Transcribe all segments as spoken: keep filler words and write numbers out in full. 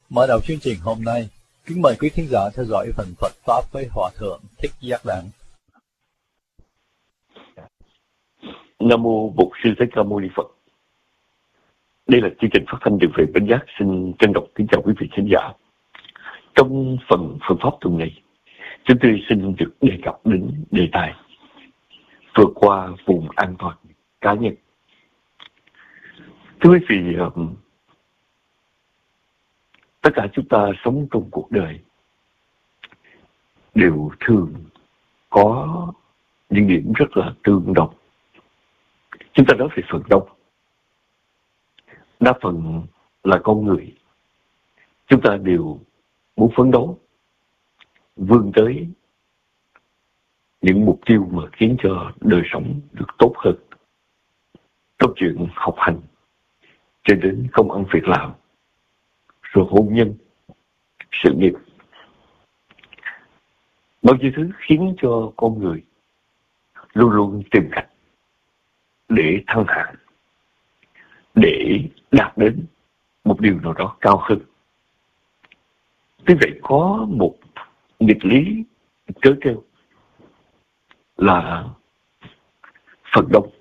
Mở đầu chương trình hôm nay, kính mời quý thính giả theo dõi phần Phật Pháp với Hòa Thượng Thích Giác Đặng. Nam mô Bổn Sư Thích Ca Mâu Ni Phật. Đây là chương trình phát thanh được về Bến Giác. Xin trân trọng kính chào quý vị khán giả. Trong phần Phật Pháp tuần này, chúng tôi xin được đề cập đến đề tài vượt qua vùng an toàn cá nhân. Thưa quý vị, tất cả chúng ta sống trong cuộc đời đều thường có những điểm rất là tương đồng. Chúng ta nói về phần đông, đa phần là con người. Chúng ta đều muốn phấn đấu, vươn tới những mục tiêu mà khiến cho đời sống được tốt hơn. Trong chuyện học hành, cho đến công ăn việc làm, rồi hôn nhân, sự nghiệp. Bao nhiêu thứ khiến cho con người luôn luôn tìm cách để thăng hạng, để đạt đến một điều nào đó cao hơn. Tuy vậy có một nghịch lý trớ trêu là phần đông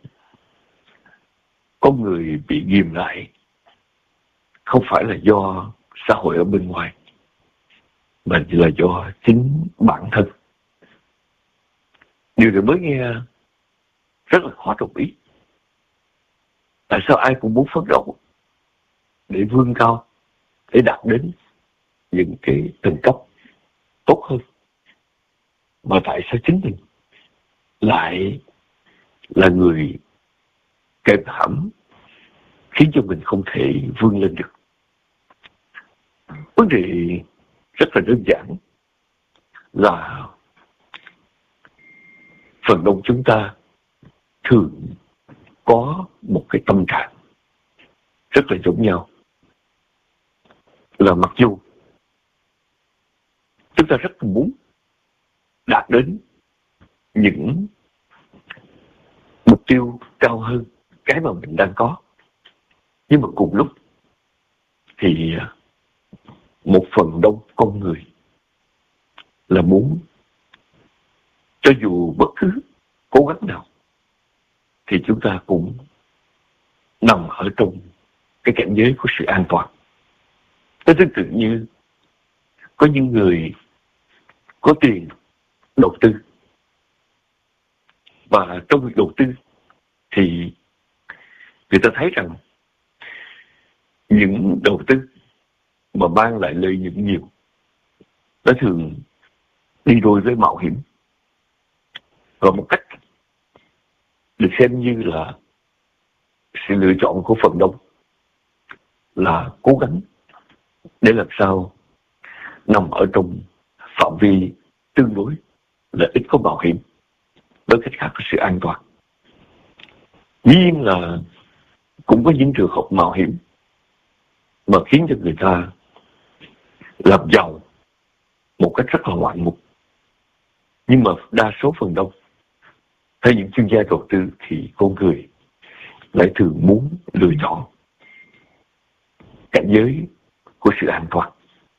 con người bị ghìm lại không phải là do xã hội ở bên ngoài, mà là do chính bản thân. Điều này mới nghe rất là khó đồng ý. Tại sao ai cũng muốn phấn đấu để vươn cao, để đạt đến những cái tầng cấp tốt hơn, mà tại sao chính mình lại là người kềm hãm, khiến cho mình không thể vươn lên được? Vấn đề rất là đơn giản là phần đông chúng ta thường có một cái tâm trạng rất là giống nhau, là mặc dù chúng ta rất là muốn đạt đến những mục tiêu cao hơn cái mà mình đang có, nhưng mà cùng lúc thì một phần đông con người là muốn cho dù bất cứ cố gắng nào thì chúng ta cũng nằm ở trong cái cảnh giới của sự an toàn. Nó tương tự như có những người có tiền đầu tư, và trong việc đầu tư thì người ta thấy rằng những đầu tư mà mang lại lợi nhuận nhiều nó thường đi đôi với mạo hiểm. Và một cách được xem như là sự lựa chọn của phần đông là cố gắng để làm sao nằm ở trong phạm vi tương đối là ít có mạo hiểm, với cách khác là sự an toàn. Dĩ nhiên là cũng có những trường hợp mạo hiểm mà khiến cho người ta làm giàu một cách rất là ngoạn mục. Nhưng mà đa số phần đông, theo những chuyên gia đầu tư, thì con người lại thường muốn lựa chọn cảnh giới của sự an toàn.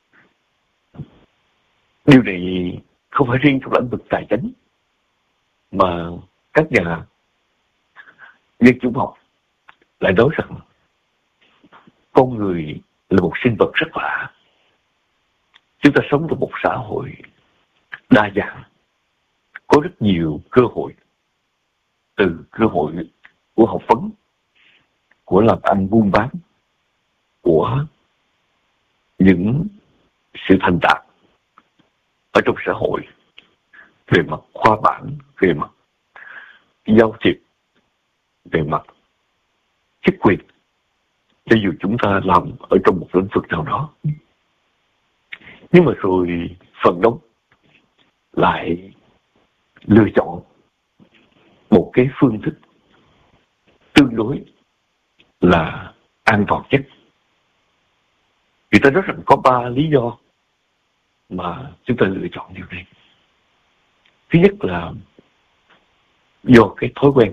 Điều này không phải riêng trong lĩnh vực tài chính, mà các nhà nghiên cứu học lại nói rằng con người là một sinh vật rất lạ. Chúng ta sống trong một xã hội đa dạng, có rất nhiều cơ hội, từ cơ hội của học vấn, của làm ăn buôn bán, của những sự thành đạt ở trong xã hội, về mặt khoa bản, về mặt giao tiếp, về mặt chức quyền, cho dù chúng ta làm ở trong một lĩnh vực nào đó. Nhưng mà rồi phần đông lại lựa chọn một cái phương thức tương đối là an toàn nhất. Người ta nói rằng có ba lý do mà chúng ta lựa chọn điều này. Thứ nhất là do cái thói quen.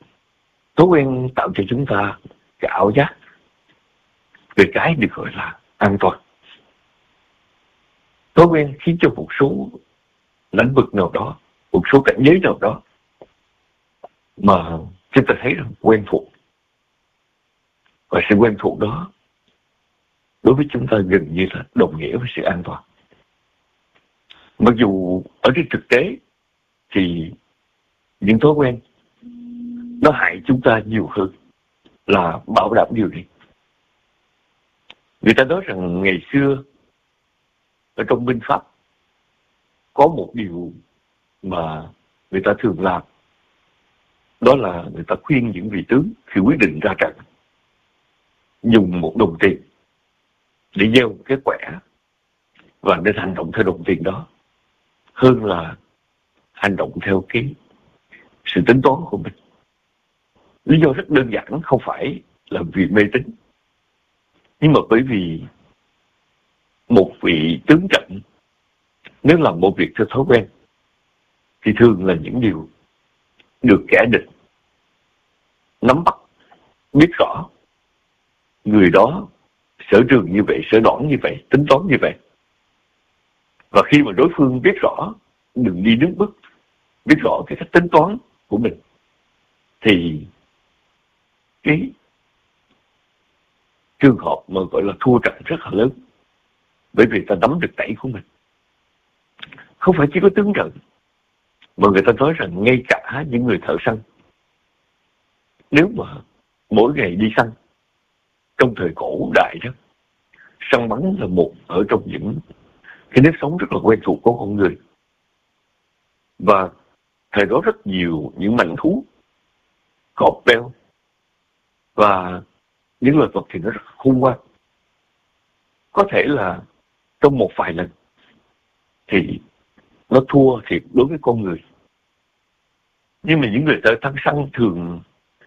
Thói quen tạo cho chúng ta cái ảo giác về cái được gọi là an toàn. Thói quen khiến cho một số lĩnh vực nào đó, một số cảnh giới nào đó mà chúng ta thấy rằng quen thuộc. Và sự quen thuộc đó đối với chúng ta gần như là đồng nghĩa với sự an toàn. Mặc dù ở trên thực tế thì những thói quen nó hại chúng ta nhiều hơn là bảo đảm điều này. Người ta nói rằng ngày xưa ở trong binh pháp có một điều mà người ta thường làm, đó là người ta khuyên những vị tướng khi quyết định ra trận dùng một đồng tiền để gieo một cái quẻ và nên hành động theo đồng tiền đó hơn là hành động theo cái sự tính toán của mình. Lý do rất đơn giản, không phải là vì mê tín, nhưng mà bởi vì một vị tướng trận nếu làm một việc theo thói quen thì thường là những điều được kẻ địch nắm bắt, biết rõ người đó sở trường như vậy, sở đoản như vậy, tính toán như vậy. Và khi mà đối phương biết rõ đường đi nước bước, biết rõ cái cách tính toán của mình, thì cái trường hợp mà gọi là thua trận rất là lớn, bởi vì ta nắm được tẩy của mình. Không phải chỉ có tướng trận, mà người ta nói rằng ngay cả những người thợ săn, nếu mà mỗi ngày đi săn, trong thời cổ đại đó, săn bắn là một ở trong những cái nếp sống rất là quen thuộc của con người. Và thời đó rất nhiều những mảnh thú, cọp beo và những loài vật thì nó rất khôn ngoan. Có thể là trong một vài lần thì nó thua thiệt đối với con người. Nhưng mà những người thợ săn săn thường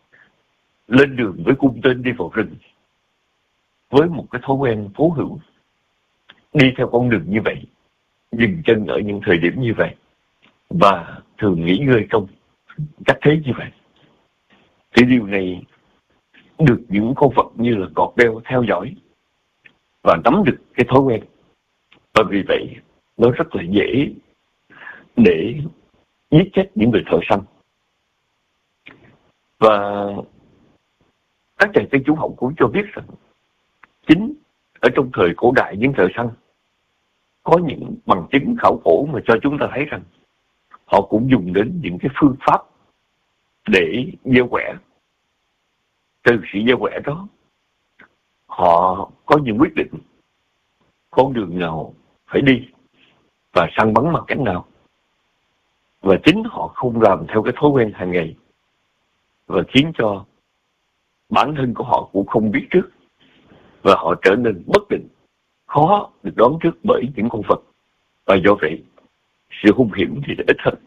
lên đường với cung tên đi vào rừng với một cái thói quen cố hữu, đi theo con đường như vậy, dừng chân ở những thời điểm như vậy và thường nghỉ ngơi trong cách thế như vậy. Thì điều này được những con vật như là cọp beo theo dõi và nắm được cái thói quen, và vì vậy nó rất là dễ để giết chết những người thợ săn. Và các nhà tiên chủ học cũng cho biết rằng chính ở trong thời cổ đại, những thợ săn có những bằng chứng khảo cổ mà cho chúng ta thấy rằng họ cũng dùng đến những cái phương pháp để gieo quẻ. Từ sự gieo quẻ đó, họ có những quyết định con đường nào phải đi và săn bắn bằng cách nào. Và chính họ không làm theo cái thói quen hàng ngày, và khiến cho bản thân của họ cũng không biết trước, và họ trở nên bất định, khó được đoán trước bởi những con vật, và do vậy sự hung hiểm thì ít hơn.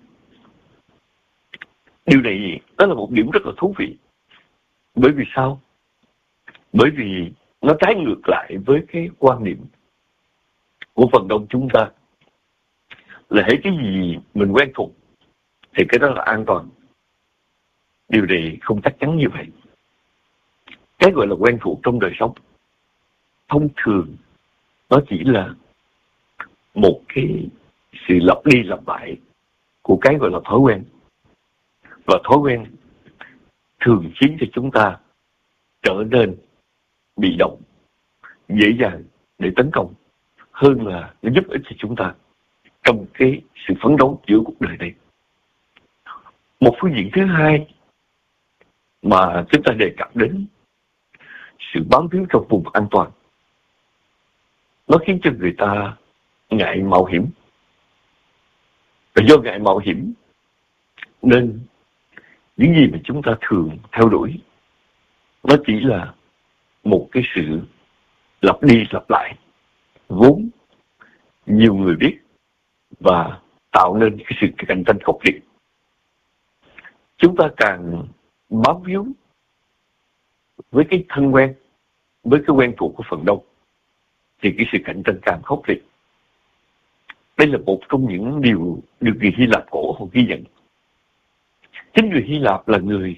Điều này đó là một điểm rất là thú vị. Bởi vì sao? Bởi vì nó trái ngược lại với cái quan niệm của phần đông chúng ta, là hễ cái gì mình quen thuộc thì cái đó là an toàn. Điều này không chắc chắn như vậy. Cái gọi là quen thuộc trong đời sống thông thường nó chỉ là một cái sự lặp đi lặp lại của cái gọi là thói quen. Và thói quen thường khiến cho chúng ta trở nên bị động, dễ dàng để tấn công, hơn là nó giúp ích cho chúng ta trong cái sự phấn đấu giữa cuộc đời này. Một phương diện thứ hai mà chúng ta đề cập đến sự bám víu trong vùng an toàn, nó khiến cho người ta ngại mạo hiểm. Và do ngại mạo hiểm nên những gì mà chúng ta thường theo đuổi nó chỉ là một cái sự lặp đi lặp lại vốn nhiều người biết và tạo nên cái sự cạnh tranh khốc liệt. Chúng ta càng bám víu với cái thân quen, với cái quen thuộc của phần đông, thì cái sự cạnh tranh càng khốc liệt. Đây là một trong những điều được người Hy Lạp cổ họ ghi nhận. Chính người Hy Lạp là người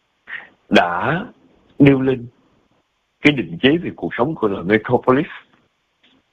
đã nêu lên cái định chế về cuộc sống gọi là Metropolis,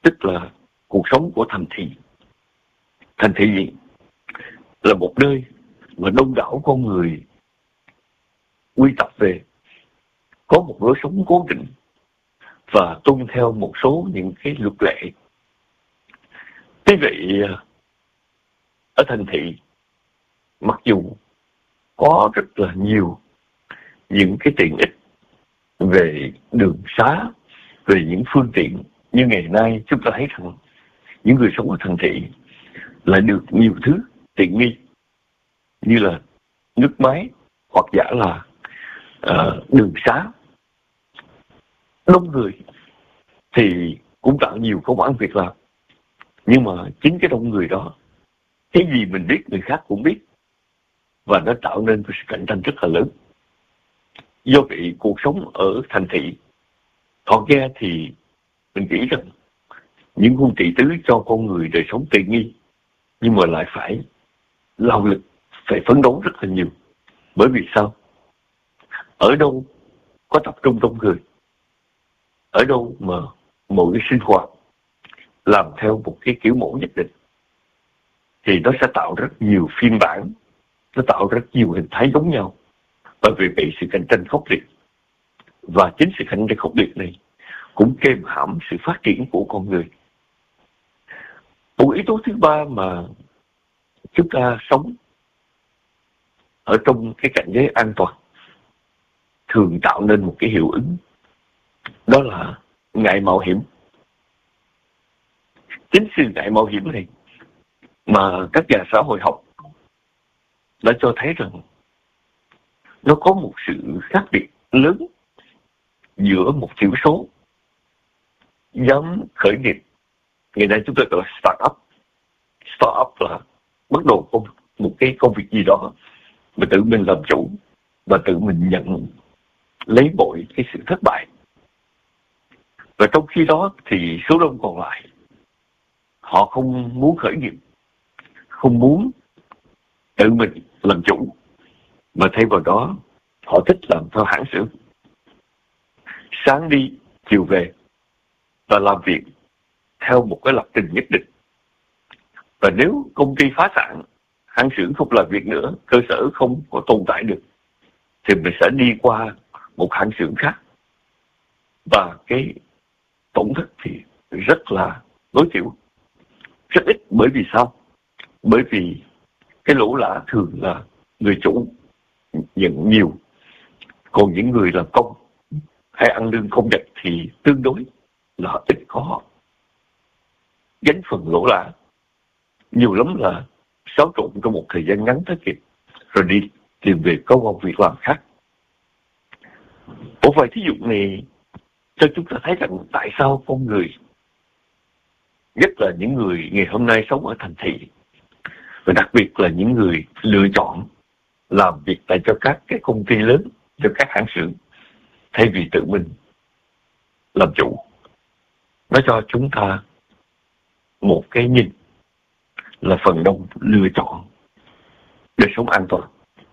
tức là cuộc sống của thành thị. Thành thị gì? Là một nơi mà đông đảo con người quy tập về, có một lối sống cố định và tuân theo một số những cái luật lệ. Thế vậy, ở thành thị, mặc dù có rất là nhiều những cái tiện ích về đường xá, về những phương tiện, nhưng ngày nay chúng ta thấy rằng những người sống ở thành thị lại được nhiều thứ tiện nghi như là nước máy hoặc giả là uh, đường xá. Đông người thì cũng tạo nhiều công ăn việc làm, nhưng mà chính cái đông người đó, cái gì mình biết người khác cũng biết, và nó tạo nên sự cạnh tranh rất là lớn. Do vậy cuộc sống ở thành thị, họ nghe thì mình nghĩ rằng những hung thị tứ cho con người đời sống tiện nghi, nhưng mà lại phải lao lực, phải phấn đấu rất là nhiều. Bởi vì sao? Ở đâu có tập trung đông người, ở đâu mà mỗi sinh hoạt làm theo một cái kiểu mẫu nhất định, thì nó sẽ tạo rất nhiều phiên bản, nó tạo rất nhiều hình thái giống nhau, và vì vậy sự cạnh tranh khốc liệt. Và chính sự cạnh tranh khốc liệt này cũng kèm hãm sự phát triển của con người. Một yếu tố thứ ba mà chúng ta sống ở trong cái cảnh giới an toàn thường tạo nên một cái hiệu ứng, đó là ngại mạo hiểm. Chính sự ngại mạo hiểm này mà các nhà xã hội học đã cho thấy rằng nó có một sự khác biệt lớn giữa một thiểu số dám khởi nghiệp. Ngày nay chúng ta gọi là start-up. Start-up là bắt đầu công, một cái công việc gì đó mà tự mình làm chủ và tự mình nhận lấy mọi cái sự thất bại. Và trong khi đó thì số đông còn lại, họ không muốn khởi nghiệp, không muốn tự mình làm chủ, mà thay vào đó họ thích làm theo hãng xưởng. Sáng đi, chiều về, và làm việc theo một cái lập trình nhất định. Và nếu công ty phá sản, hãng xưởng không làm việc nữa, cơ sở không có tồn tại được, thì mình sẽ đi qua một hãng xưởng khác. Và cái tổn thất thì rất là tối thiểu, rất ít. Bởi vì sao? Bởi vì cái lỗ lã thường là người chủ nhận nhiều, còn những người làm công hay ăn lương không dệt thì tương đối là ít có gánh phần lỗ lã. Nhiều lắm là xáo trộn trong một thời gian ngắn thất nghiệp, rồi đi tìm về có công việc làm khác. Một vài thí dụ này cho chúng ta thấy rằng tại sao con người, nhất là những người ngày hôm nay sống ở thành thị, và đặc biệt là những người lựa chọn làm việc tại cho các cái công ty lớn, cho các hãng xưởng, thay vì tự mình làm chủ. Nó cho chúng ta một cái nhìn là phần đông lựa chọn đời sống an toàn.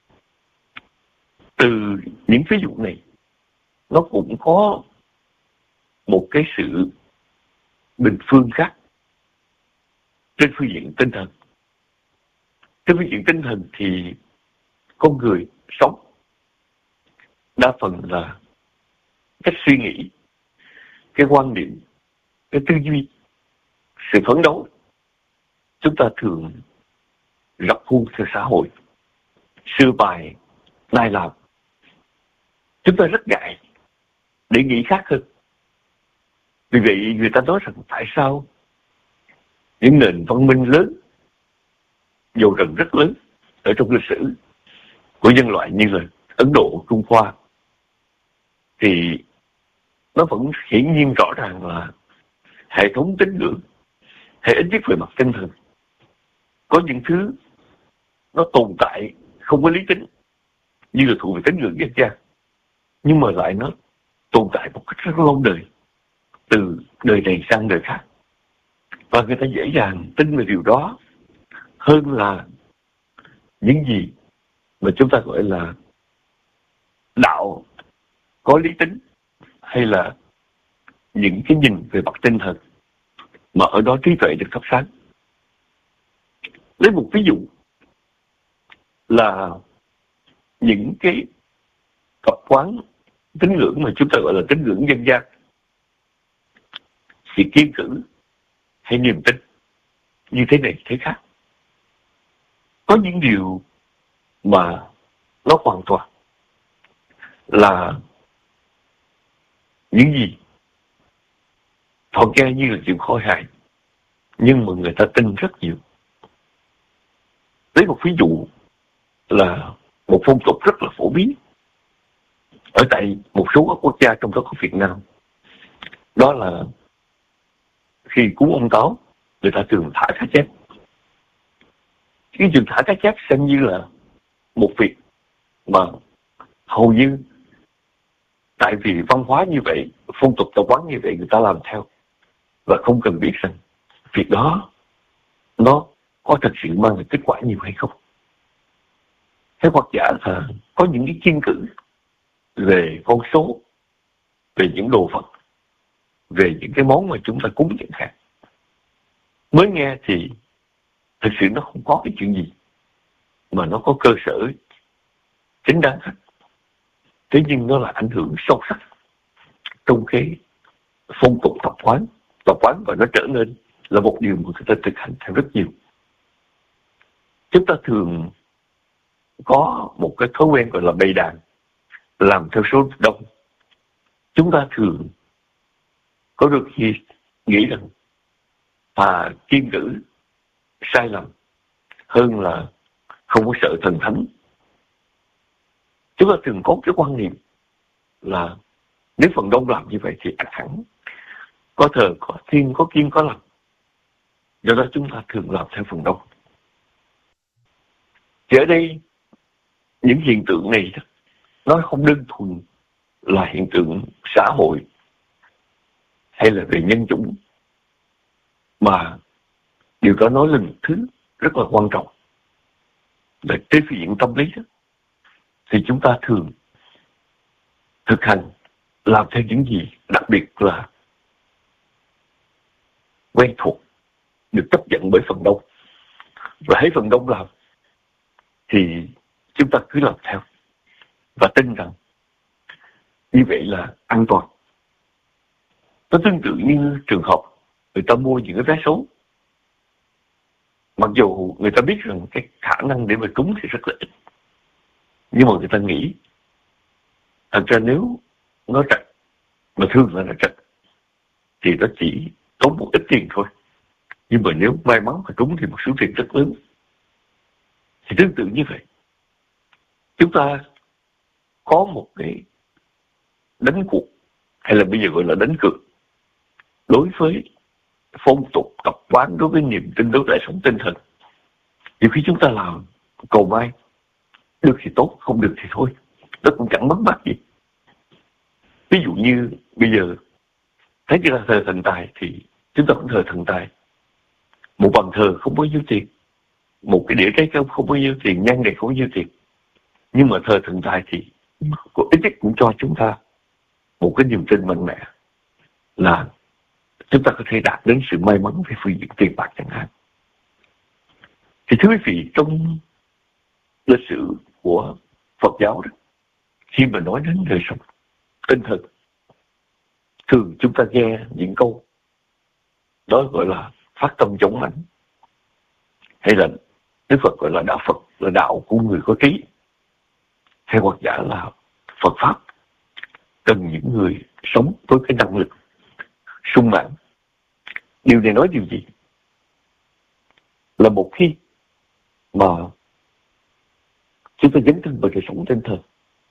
Từ những ví dụ này, nó cũng có một cái sự bình phương khác trên phương diện tinh thần. Trên phương diện tinh thần thì con người sống đa phần là cách suy nghĩ, cái quan điểm, cái tư duy, sự phấn đấu. Chúng ta thường rập khuôn theo xã hội, sửa bài, lai làm. Chúng ta rất ngại để nghĩ khác hơn. Vì vậy người ta nói rằng tại sao những nền văn minh lớn, dầu rằng rất lớn ở trong lịch sử của nhân loại như là Ấn Độ, Trung Hoa, thì nó vẫn hiển nhiên rõ ràng là hệ thống tín ngưỡng, hệ ít nhất về mặt tinh thần, có những thứ nó tồn tại không có lý tính, như là thuộc về tín ngưỡng dân gian, nhưng mà lại nó tồn tại một cách rất lâu đời, từ đời này sang đời khác. Và người ta dễ dàng tin về điều đó hơn là những gì mà chúng ta gọi là đạo có lý tính, hay là những cái nhìn về mặt tinh thần. mà ở đó trí tuệ được thắp sáng. Lấy một ví dụ là những cái tập quán tín ngưỡng mà chúng ta gọi là tín ngưỡng dân gian, sự kiên cử hay niềm tin như thế này thế khác. Có những điều mà nó hoàn toàn là những gì thoạt nghe như là chuyện khôi hài, nhưng mà người ta tin rất nhiều. Lấy một ví dụ là một phong tục rất là phổ biến ở tại một số các quốc gia, trong đó có Việt Nam. Đó là khi cúng ông Táo, người ta thường thả cá chép. Cái chuyện thả cá chép xem như là một việc mà hầu như tại vì văn hóa như vậy, phong tục tập quán như vậy, người ta làm theo và không cần biết rằng việc đó nó có thật sự mang lại kết quả nhiều hay không. Thế hoặc giả là có những cái kiêng cữ về con số, về những đồ vật, về những cái món mà chúng ta cúng chẳng hạn. Mới nghe thì thực sự nó không có cái chuyện gì mà nó có cơ sở chính đáng hết. Thế nhưng nó là ảnh hưởng sâu sắc trong cái phong tục tập quán, tập quán và nó trở nên là một điều mà người ta thực hành theo rất nhiều. Chúng ta thường có một cái thói quen gọi là bày đàn, làm theo số đông. Chúng ta thường có đôi khi nghĩ rằng à, kiêng cữ sai lầm hơn là không có sợ thần thánh. Chúng ta thường có cái quan niệm là nếu phần đông làm như vậy thì ắt hẳn có thờ, có thiên, có kiêng, có lành. Do đó chúng ta thường làm theo phần đông. Thì ở đây những hiện tượng này nó không đơn thuần là hiện tượng xã hội hay là về nhân chủng, mà điều đó nói lên một thứ rất là quan trọng là trên phương diện tâm lý đó, thì chúng ta thường thực hành làm theo những gì đặc biệt là quen thuộc, được chấp nhận bởi phần đông, và thấy phần đông làm thì chúng ta cứ làm theo và tin rằng như vậy là an toàn. Nó tương tự như trường hợp người ta mua những cái vé số, mặc dù người ta biết rằng cái khả năng để mà trúng thì rất là ít, nhưng mà người ta nghĩ thật ra nếu nó trật, mà thường là nó trật, thì nó chỉ tốn một ít tiền thôi, nhưng mà nếu may mắn mà trúng thì một số tiền rất lớn. Thì tương tự như vậy, chúng ta có một cái đánh cuộc, hay là bây giờ gọi là đánh cược, đối với phong tục tập quán, đối với niềm tin, đối với đời sống tinh thần. Nhiều khi chúng ta làm cầu may, được thì tốt, không được thì thôi, nó cũng chẳng mất mát gì. Ví dụ như bây giờ thấy chúng ta thờ thần tài thì chúng ta cũng thờ thần tài. Một bàn thờ không bao nhiêu tiền, một cái đĩa trái cây không bao nhiêu tiền, nhang đèn không bao nhiêu tiền, nhưng mà thờ thần tài thì có ít nhất cũng cho chúng ta một cái niềm tin mạnh mẽ là chúng ta có thể đạt đến sự may mắn về phương diện tiền bạc chẳng hạn. Thì thưa quý vị, trong lịch sử của Phật giáo đó, khi mà nói đến đời sống tinh thần, thường chúng ta nghe những câu đó gọi là phát tâm chống mãnh, hay là Đức Phật gọi là đạo Phật, là đạo của người có trí, hay hoặc giả là Phật Pháp cần những người sống với cái năng lực sung mãn. Điều này nói điều gì? Là một khi mà chúng ta dấn thân vào đời sống tinh thần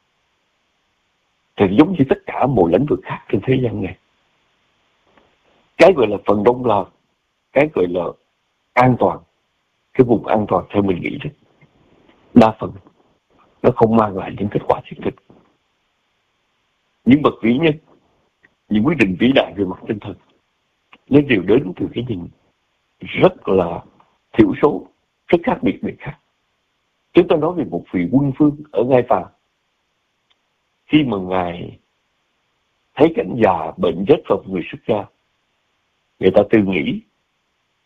thì giống như tất cả mọi lĩnh vực khác trên thế gian này, cái gọi là phần đông là cái gọi là an toàn, cái vùng an toàn theo mình nghĩ đấy, đa phần nó không mang lại những kết quả thiết thực. Những bậc vĩ nhân, những quyết định vĩ đại về mặt tinh thần, nó đều đến từ cái nhìn rất là thiểu số, rất khác biệt biệt khác. Chúng ta nói về một vị quân vương ở Ngai Phà, khi mà ngài thấy cảnh già bệnh chết vào người xuất gia, người ta tự nghĩ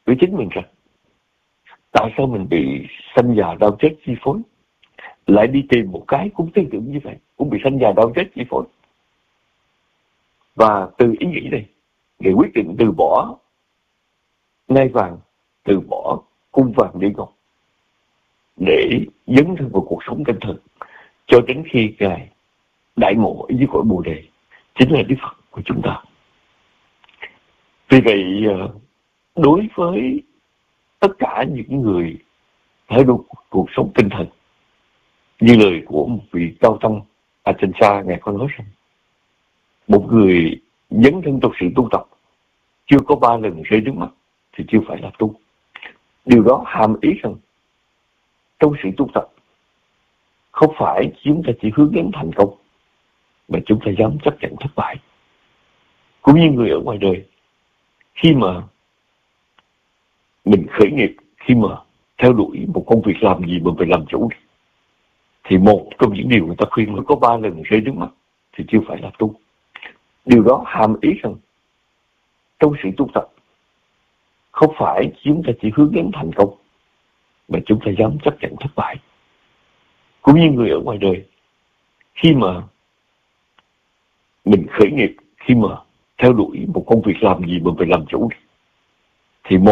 với chính mình rằng tại sao mình bị sanh già đau chết chi phối, lại đi tìm một cái cũng tương tự như vậy, cũng bị sanh già đau chết chi phối. Và từ ý nghĩ này, Ngài quyết định từ bỏ ngai vàng, từ bỏ cung vàng địa ngục để dấn thân vào cuộc sống tinh thần cho đến khi Ngài đại ngộ dưới cõi Bồ Đề, chính là Đức Phật của chúng ta. Vì vậy, đối với tất cả những người thái độ cuộc sống tinh thần, như lời của một vị cao tăng Ajahn Chah, Ngài có nói rằng một người dấn thân trong sự tu tập chưa có ba lần rơi nước mắt thì chưa phải là tu. Điều đó hàm ý rằng trong sự tu tập không phải chúng ta chỉ hướng đến thành công, mà chúng ta dám chấp nhận thất bại. Cũng như người ở ngoài đời, khi mà mình khởi nghiệp, khi mà theo đuổi một công việc làm gì mà mình làm chủ, thì một trong những điều người ta khuyên là có ba lần rơi nước mắt thì chưa phải là tu. Điều đó hàm ý rằng trong sự tu tập không phải chúng ta chỉ hướng đến thành công, mà chúng ta dám chấp nhận thất bại. Cũng như người ở ngoài đời, khi mà mình khởi nghiệp, khi mà theo đuổi một công việc làm gì mà mình làm chủ, thì một